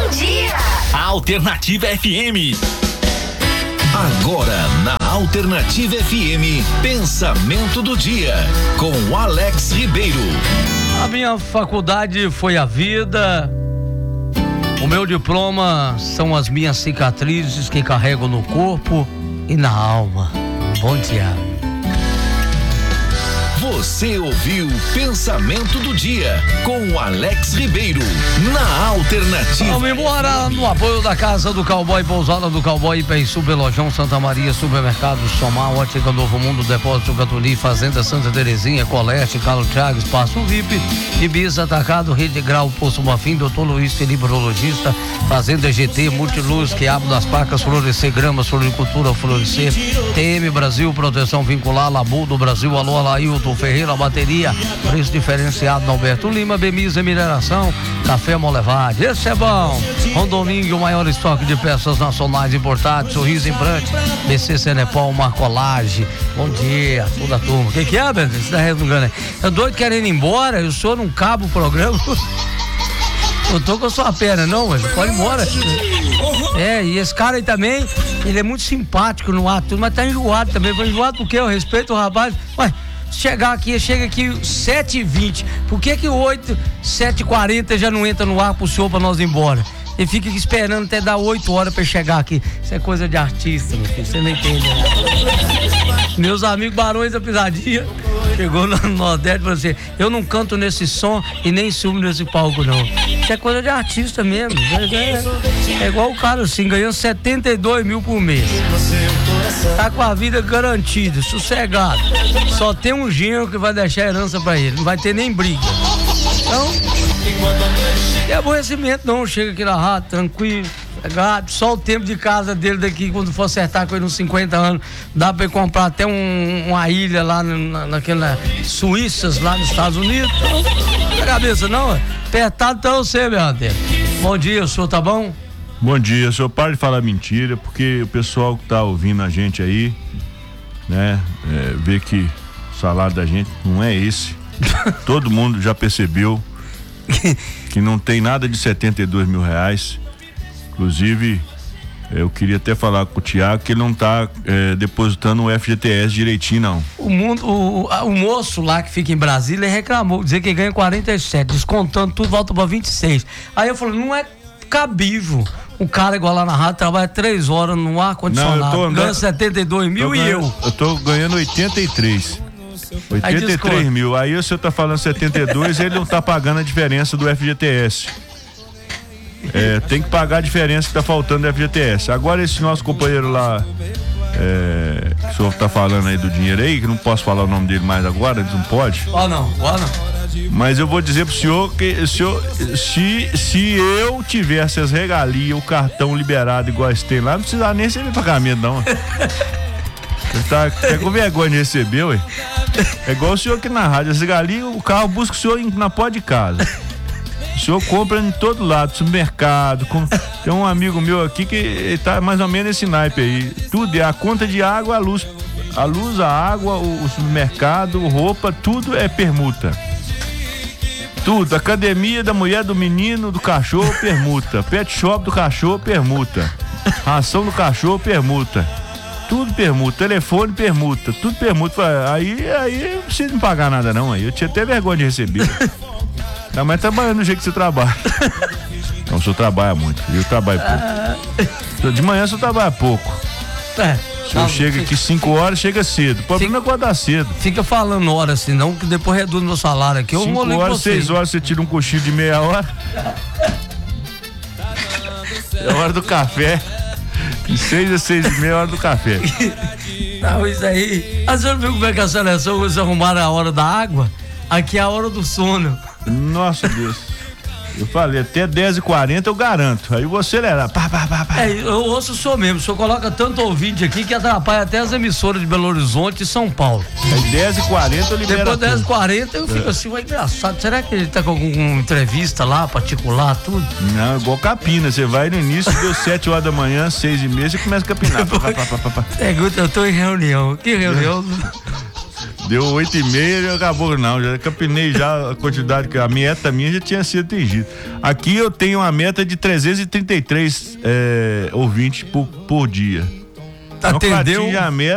do dia. Alternativa FM. Agora na Alternativa FM, Pensamento do Dia, com Alex Ribeiro. A minha faculdade foi a vida. O meu diploma são as minhas cicatrizes que carrego no corpo e na alma. Bom dia. Você ouviu Pensamento do Dia com o Alex Ribeiro na Alternativa. Vamos embora no apoio da Casa do Cowboy, Pousada do Cowboy, Pensul, Belojão, Santa Maria, Supermercado Somar, Ótica Novo Mundo, Depósito Catuni, Fazenda Santa Terezinha, Coleste, Carlos Thiago, Espaço VIP, Ibiza Atacado, Rede Grau, Poço Bafim, Doutor Luiz Felipe, Urologista, Fazenda GT, Multiluz, Quiabo das Pacas, Florescer Gramas, Floricultura, Florescer, TM Brasil, Proteção Vincular, Labu do Brasil, Alô Alailton Ferreira, Bateria, preço diferenciado no Alberto Lima, Bemisa Mineração, Café Molevade, esse é bom. Rondomingo, o maior estoque de peças nacionais importadas, Sorriso Implante, BC Senepol, Marcolage, bom dia, toda a turma. O que é, Bento? Você tá resmungando aí? Eu doido querendo ir embora, eu sou não cabo o programa. Eu tô com a sua perna, não, mas pode ir embora. E esse cara aí também, ele é muito simpático no ato, mas tá enjoado também. Enjoado porque eu respeito o rapaz. Ué, chega aqui 7h20, por que 7h40 já não entra no ar pro senhor pra nós ir embora? Ele fica esperando até dar 8 horas pra chegar aqui. Isso é coisa de artista, meu filho, você não entende, né? Meus amigos Barões da Pisadinha chegou no Nordeste e falou assim: eu não canto nesse som e nem sumo nesse palco, não. Isso é coisa de artista mesmo. É igual o cara assim, ganhando 72 mil por mês. Tá com a vida garantida, sossegado. Só tem um genro que vai deixar herança pra ele, não vai ter nem briga. Então, é aborrecimento não, chega aqui na rádio, tranquilo, sossegado, só o tempo de casa dele daqui, quando for acertar com ele uns 50 anos, dá pra ele comprar até uma ilha lá naquelas Suíças, lá nos Estados Unidos. Então, na cabeça não, apertado tá você, meu Deus. Bom dia, o senhor tá bom? Bom dia, o senhor para de falar mentira, porque o pessoal que tá ouvindo a gente aí, né, vê que o salário da gente não é esse. Todo mundo já percebeu que não tem nada de 72 mil reais. Inclusive, eu queria até falar com o Thiago que ele não tá depositando o FGTS direitinho, não. O moço lá que fica em Brasília reclamou, dizer que ganha 47, descontando tudo, volta pra 26. Aí eu falei, não é cabível. O cara igual lá na rádio trabalha 3 horas no ar-condicionado, ganha 72 mil e eu tô ganhando 83 mil. Aí o senhor tá falando 72, ele não tá pagando a diferença do FGTS. Tem que pagar a diferença que tá faltando do FGTS. Agora esse nosso companheiro lá, que o senhor tá falando aí do dinheiro aí, que não posso falar o nome dele mais agora, ele não pode. Não. Mas eu vou dizer pro senhor que se eu tivesse as regalias, o cartão liberado igual esse tem lá, não precisava nem receber pagamento, não. Ele tá com vergonha de receber, ué. É igual o senhor aqui na rádio, as regalias, o carro busca o senhor na porta de casa. O senhor compra em todo lado, supermercado. Tem um amigo meu aqui que ele tá mais ou menos nesse naipe aí. Tudo é a conta de água, a luz, a água, o supermercado, roupa, tudo é permuta. Tudo, academia da mulher, do menino, do cachorro, permuta. Pet shop do cachorro, permuta. Ração do cachorro, permuta. Tudo permuta, telefone permuta, tudo permuta. Aí não precisa me pagar nada não, aí eu tinha até vergonha de receber. Não, mas trabalhando do jeito que você trabalha. Não, o senhor trabalha muito, eu trabalho pouco. De manhã o senhor trabalha pouco. O senhor chega aqui 5 horas, chega cedo. O problema é acordar cedo. Fica falando horas assim, não, que depois reduz meu salário aqui. 5 horas, 6 horas, você tira um cochilo de meia hora. É hora do café. De 6 a 6h30 hora do café. Não, isso aí. A senhora viu como é que a seleção, eles arrumaram a hora da água? Aqui é a hora do sono. Nossa Deus. Eu falei, até 10h40 eu garanto. Aí vou acelerar. Eu ouço o senhor mesmo. O senhor coloca tanto ouvinte aqui que atrapalha até as emissoras de Belo Horizonte e São Paulo. Aí 10h40 eu libero. Depois 10h40 eu fico assim, vai engraçado. Será que ele tá com alguma entrevista lá, particular, tudo? Não, igual capina. Você vai no início, deu 7 horas da manhã, 6h30, você começa a capinar. Pergunta, eu tô em reunião. Que reunião? Deu 8,5 e acabou, não. Já capinei já a quantidade, que a meta minha já tinha sido atingida. Aqui eu tenho uma meta de 333 ouvintes por dia. Atendeu? Não atinge a meta.